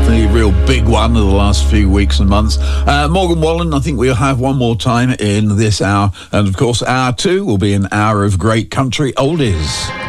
definitely a real big one of the last few weeks and months. Morgan Wallen, I think we'll have one more time in this hour. And, of course, hour 2 will be an hour of great country oldies.